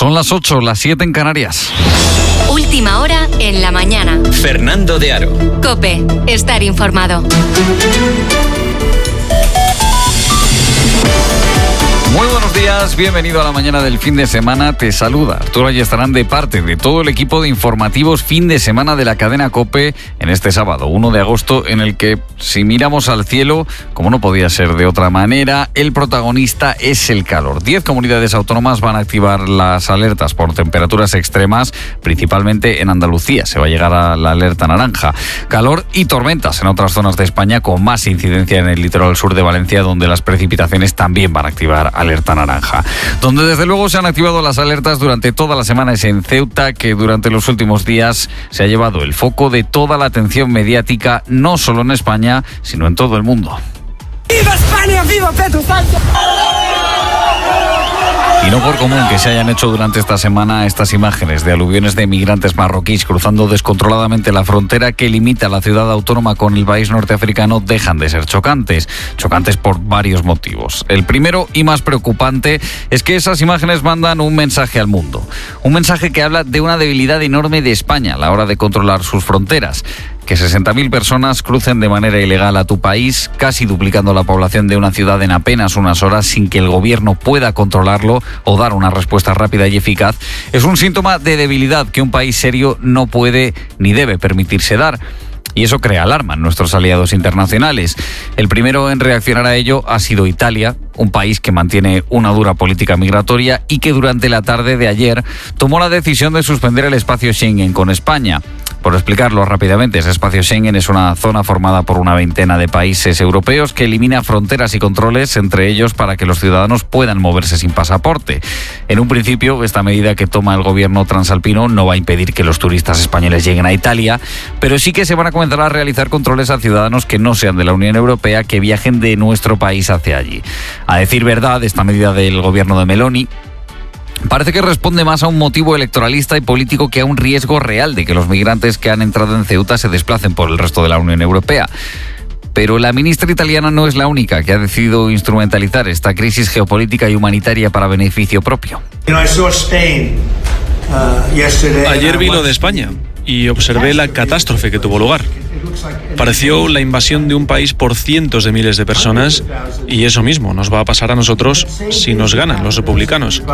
Son las 8, las 7 en Canarias. Última hora en la mañana. Fernando de Aro. COPE. Estar informado. Muy buenos días, bienvenido a la mañana del fin de semana. Te saluda Arturo Ayestarán de parte de todo el equipo de informativos fin de semana de la cadena COPE en este sábado, 1 de agosto, en el que, si miramos al cielo, como no podía ser de otra manera, el protagonista es el calor. 10 comunidades autónomas van a activar las alertas por temperaturas extremas, principalmente en Andalucía. Se va a llegar a la alerta naranja. Calor y tormentas en otras zonas de España, con más incidencia en el litoral sur de Valencia, donde las precipitaciones también van a activar alerta naranja. Donde desde luego se han activado las alertas durante toda la semana es en Ceuta, que durante los últimos días se ha llevado el foco de toda la atención mediática, no solo en España, sino en todo el mundo. ¡Viva España! ¡Viva Pedro Sánchez! Y no por común que se hayan hecho durante esta semana estas imágenes de aluviones de migrantes marroquíes cruzando descontroladamente la frontera que limita la ciudad autónoma con el país norteafricano dejan de ser chocantes. Chocantes por varios motivos. El primero y más preocupante es que esas imágenes mandan un mensaje al mundo. Un mensaje que habla de una debilidad enorme de España a la hora de controlar sus fronteras. Que 60.000 personas crucen de manera ilegal a tu país, casi duplicando la población de una ciudad en apenas unas horas sin que el gobierno pueda controlarlo o dar una respuesta rápida y eficaz, es un síntoma de debilidad que un país serio no puede ni debe permitirse dar. Y eso crea alarma en nuestros aliados internacionales. El primero en reaccionar a ello ha sido Italia, un país que mantiene una dura política migratoria y que durante la tarde de ayer tomó la decisión de suspender el espacio Schengen con España. Por explicarlo rápidamente, ese espacio Schengen es una zona formada por una veintena de países europeos que elimina fronteras y controles entre ellos para que los ciudadanos puedan moverse sin pasaporte. En un principio, esta medida que toma el gobierno transalpino no va a impedir que los turistas españoles lleguen a Italia, pero sí que se van a comenzar a realizar controles a ciudadanos que no sean de la Unión Europea que viajen de nuestro país hacia allí. A decir verdad, esta medida del gobierno de Meloni parece que responde más a un motivo electoralista y político que a un riesgo real de que los migrantes que han entrado en Ceuta se desplacen por el resto de la Unión Europea. Pero la ministra italiana no es la única que ha decidido instrumentalizar esta crisis geopolítica y humanitaria para beneficio propio. Ayer vi lo de España y observé la catástrofe que tuvo lugar. Pareció la invasión de un país por cientos de miles de personas y eso mismo nos va a pasar a nosotros si nos ganan los republicanos.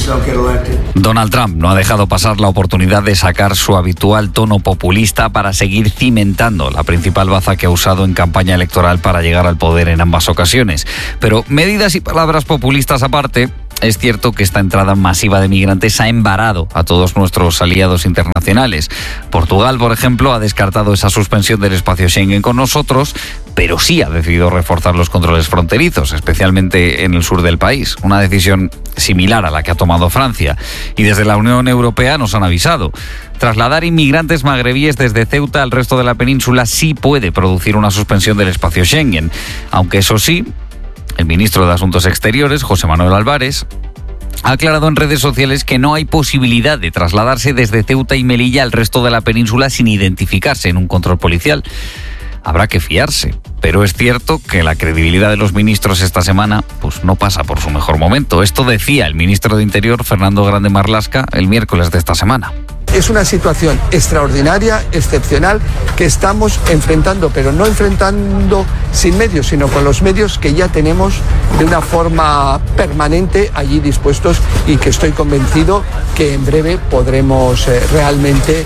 Donald Trump no ha dejado pasar la oportunidad de sacar su habitual tono populista para seguir cimentando la principal baza que ha usado en campaña electoral para llegar al poder en ambas ocasiones. Pero medidas y palabras populistas aparte, es cierto que esta entrada masiva de migrantes ha embarado a todos nuestros aliados internacionales. Portugal, por ejemplo, ha descartado esa suspensión del espacio Schengen con nosotros, pero sí ha decidido reforzar los controles fronterizos, especialmente en el sur del país. Una decisión similar a la que ha tomado Francia. Y desde la Unión Europea nos han avisado. Trasladar inmigrantes magrebíes desde Ceuta al resto de la península sí puede producir una suspensión del espacio Schengen, aunque eso sí, el ministro de Asuntos Exteriores, José Manuel Álvarez, ha aclarado en redes sociales que no hay posibilidad de trasladarse desde Ceuta y Melilla al resto de la península sin identificarse en un control policial. Habrá que fiarse, pero es cierto que la credibilidad de los ministros esta semana pues no pasa por su mejor momento. Esto decía el ministro de Interior, Fernando Grande Marlaska, el miércoles de esta semana. Es una situación extraordinaria, excepcional, que estamos enfrentando, pero no enfrentando sin medios, sino con los medios que ya tenemos de una forma permanente allí dispuestos y que estoy convencido que en breve podremos realmente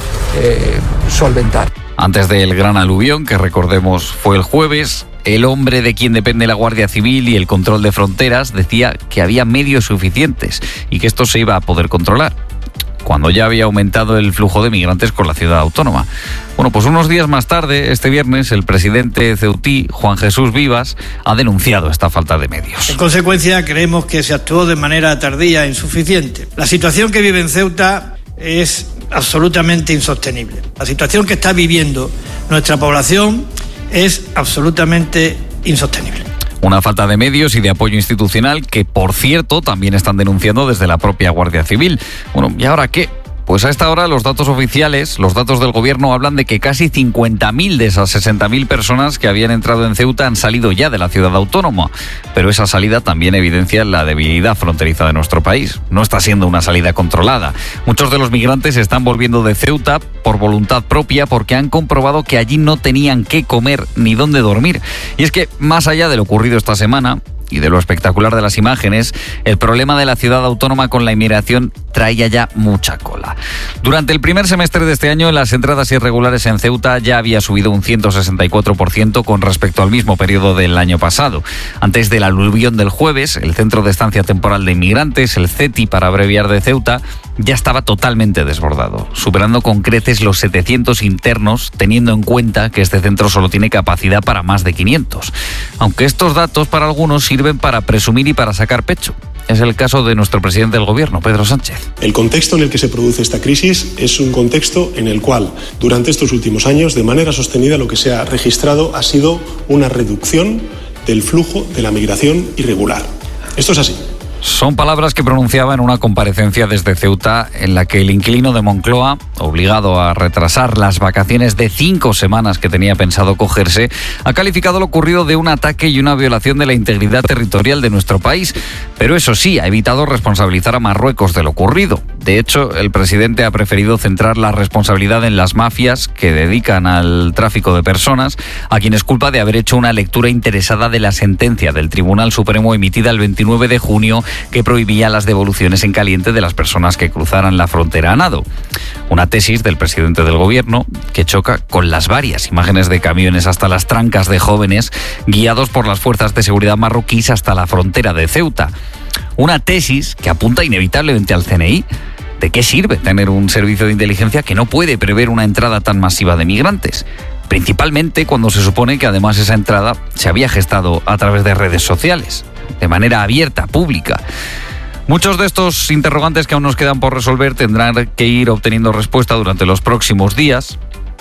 solventar. Antes del gran aluvión, que recordemos fue el jueves, el hombre de quien depende la Guardia Civil y el control de fronteras decía que había medios suficientes y que esto se iba a poder controlar, cuando ya había aumentado el flujo de migrantes con la ciudad autónoma. Bueno, pues unos días más tarde, este viernes, el presidente ceutí, Juan Jesús Vivas, ha denunciado esta falta de medios. En consecuencia, creemos que se actuó de manera tardía e insuficiente. La situación que vive en Ceuta es absolutamente insostenible. La situación que está viviendo nuestra población es absolutamente insostenible. Una falta de medios y de apoyo institucional que, por cierto, también están denunciando desde la propia Guardia Civil. Bueno, ¿y ahora qué? Pues a esta hora los datos oficiales, los datos del gobierno hablan de que casi 50.000 de esas 60.000 personas que habían entrado en Ceuta han salido ya de la ciudad autónoma. Pero esa salida también evidencia la debilidad fronteriza de nuestro país. No está siendo una salida controlada. Muchos de los migrantes están volviendo de Ceuta por voluntad propia porque han comprobado que allí no tenían qué comer ni dónde dormir. Y es que más allá de lo ocurrido esta semana y de lo espectacular de las imágenes, el problema de la ciudad autónoma con la inmigración traía ya mucha cola. Durante el primer semestre de este año, las entradas irregulares en Ceuta ya había subido un 164% con respecto al mismo periodo del año pasado. Antes del aluvión del jueves, el Centro de Estancia Temporal de Inmigrantes, el CETI para abreviar de Ceuta, ya estaba totalmente desbordado, superando con creces los 700 internos, teniendo en cuenta que este centro solo tiene capacidad para más de 500. Aunque estos datos para algunos sirven para presumir y para sacar pecho. Es el caso de nuestro presidente del gobierno, Pedro Sánchez. El contexto en el que se produce esta crisis es un contexto en el cual, durante estos últimos años, de manera sostenida, lo que se ha registrado ha sido una reducción del flujo de la migración irregular. Esto es así. Son palabras que pronunciaba en una comparecencia desde Ceuta en la que el inquilino de Moncloa, obligado a retrasar las vacaciones de 5 semanas que tenía pensado cogerse, ha calificado lo ocurrido de un ataque y una violación de la integridad territorial de nuestro país. Pero eso sí, ha evitado responsabilizar a Marruecos de lo ocurrido. De hecho, el presidente ha preferido centrar la responsabilidad en las mafias que dedican al tráfico de personas, a quienes culpa de haber hecho una lectura interesada de la sentencia del Tribunal Supremo emitida el 29 de junio que prohibía las devoluciones en caliente de las personas que cruzaran la frontera a nado. Una tesis del presidente del gobierno que choca con las varias imágenes de camiones hasta las trancas de jóvenes guiados por las fuerzas de seguridad marroquíes hasta la frontera de Ceuta. Una tesis que apunta inevitablemente al CNI. ¿De qué sirve tener un servicio de inteligencia que no puede prever una entrada tan masiva de migrantes? Principalmente cuando se supone que además esa entrada se había gestado a través de redes sociales, de manera abierta, pública. Muchos de estos interrogantes que aún nos quedan por resolver tendrán que ir obteniendo respuesta durante los próximos días,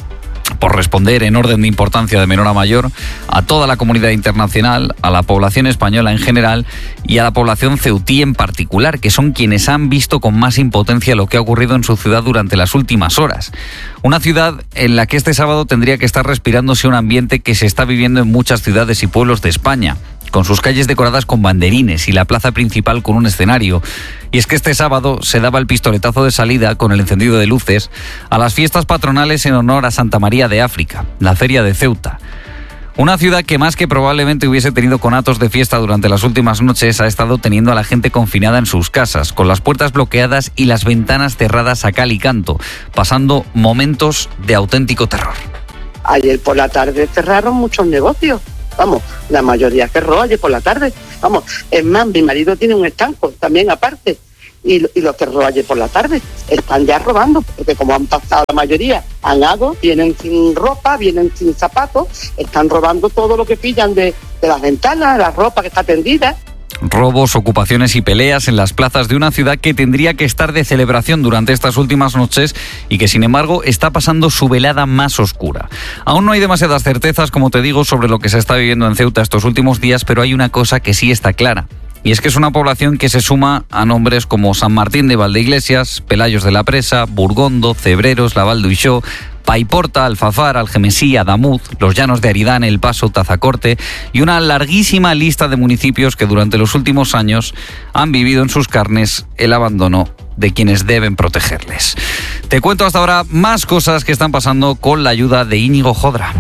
por responder en orden de importancia de menor a mayor a toda la comunidad internacional, a la población española en general y a la población ceutí en particular, que son quienes han visto con más impotencia lo que ha ocurrido en su ciudad durante las últimas horas. Una ciudad en la que este sábado tendría que estar respirándose un ambiente que se está viviendo en muchas ciudades y pueblos de España, con sus calles decoradas con banderines y la plaza principal con un escenario. Y es que este sábado se daba el pistoletazo de salida, con el encendido de luces, a las fiestas patronales en honor a Santa María de África, la feria de Ceuta. Una ciudad que más que probablemente hubiese tenido conatos de fiesta durante las últimas noches, ha estado teniendo a la gente confinada en sus casas, con las puertas bloqueadas y las ventanas cerradas a cal y canto, pasando momentos de auténtico terror. Ayer por la tarde cerraron muchos negocios. Vamos, la mayoría cerró ayer por la tarde. Vamos, es más, mi marido tiene un estanco también aparte y lo cerró ayer por la tarde. Están ya robando, porque como han pasado la mayoría a nado, vienen sin ropa, vienen sin zapatos, están robando todo lo que pillan de las ventanas, la ropa que está tendida. Robos, ocupaciones y peleas en las plazas de una ciudad que tendría que estar de celebración durante estas últimas noches y que, sin embargo, está pasando su velada más oscura. Aún no hay demasiadas certezas, como te digo, sobre lo que se está viviendo en Ceuta estos últimos días, pero hay una cosa que sí está clara. Y es que es una población que se suma a nombres como San Martín de Valdeiglesias, Pelayos de la Presa, Burgondo, Cebreros, La Val d'Uixó, Paiporta, Alfafar, Algemesí, Adamuz, Los Llanos de Aridane, El Paso, Tazacorte y una larguísima lista de municipios que durante los últimos años han vivido en sus carnes el abandono de quienes deben protegerles. Te cuento hasta ahora más cosas que están pasando con la ayuda de Íñigo Jodra.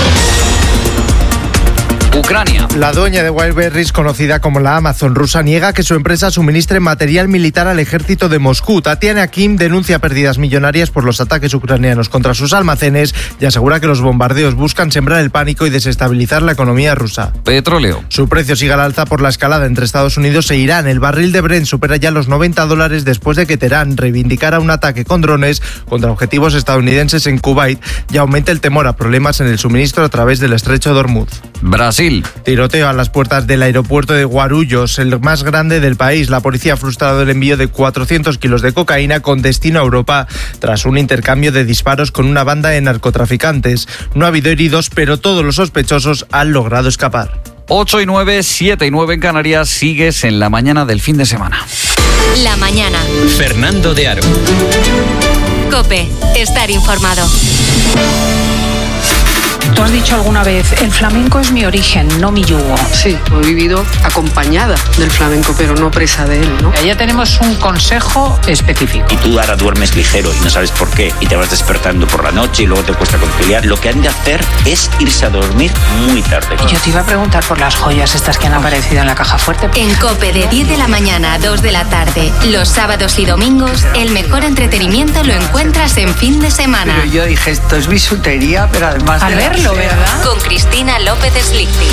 Ucrania. La dueña de Wildberries, conocida como la Amazon rusa, niega que su empresa suministre material militar al ejército de Moscú. Tatiana Kim denuncia pérdidas millonarias por los ataques ucranianos contra sus almacenes y asegura que los bombardeos buscan sembrar el pánico y desestabilizar la economía rusa. Petróleo. Su precio sigue al alza por la escalada entre Estados Unidos e Irán. El barril de Brent supera ya los $90 después de que Teherán reivindicara un ataque con drones contra objetivos estadounidenses en Kuwait y aumenta el temor a problemas en el suministro a través del estrecho de Hormuz. Brasil. Tiroteo a las puertas del aeropuerto de Guarulhos, el más grande del país. La policía ha frustrado el envío de 400 kilos de cocaína con destino a Europa tras un intercambio de disparos con una banda de narcotraficantes. No ha habido heridos, pero todos los sospechosos han logrado escapar. 8 y 9, 7 y 9 en Canarias. Sigues en la mañana del fin de semana. La mañana. Fernando de Aro. COPE. Estar informado. Tú has dicho alguna vez, el flamenco es mi origen, no mi yugo. Sí, he vivido acompañada del flamenco, pero no presa de él, ¿no? Ya tenemos un consejo específico. Y tú ahora duermes ligero y no sabes por qué, y te vas despertando por la noche y luego te cuesta conciliar. Lo que han de hacer es irse a dormir muy tarde. Yo te iba a preguntar por las joyas estas que han aparecido en la caja fuerte. En COPE de 10 de la mañana a 2 de la tarde, los sábados y domingos, el mejor entretenimiento lo encuentras en fin de semana. Pero yo dije, esto es bisutería, pero además... Al verlo, ¿verdad? Con Cristina López Slichting.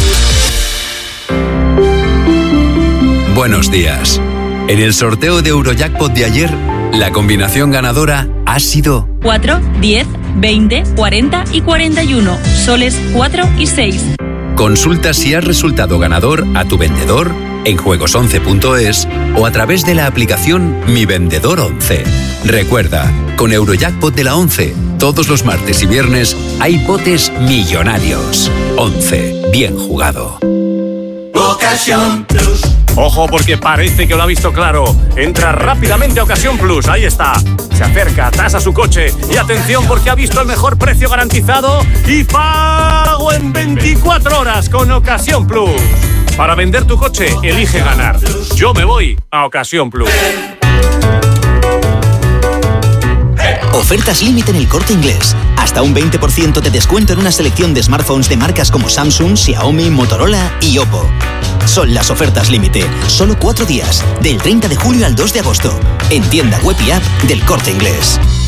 Buenos días. En el sorteo de Eurojackpot de ayer, la combinación ganadora ha sido 4, 10, 20, 40 y 41. Soles 4 y 6. Consulta si has resultado ganador a tu vendedor en juegos11.es o a través de la aplicación Mi Vendedor 11. Recuerda, con Eurojackpot de la 11, todos los martes y viernes hay botes millonarios. 11. Bien jugado. Ocasión Plus. Ojo, porque parece que lo ha visto claro. Entra rápidamente a Ocasión Plus, ahí está. Se acerca, tasa su coche y atención porque ha visto el mejor precio garantizado y pago en 24 horas con Ocasión Plus. Para vender tu coche, elige ganar. Yo me voy a Ocasión Plus. Ofertas límite en El Corte Inglés. Hasta un 20% de descuento en una selección de smartphones de marcas como Samsung, Xiaomi, Motorola y Oppo. Son las ofertas límite. Solo 4 días. Del 30 de julio al 2 de agosto. En tienda web y app del Corte Inglés.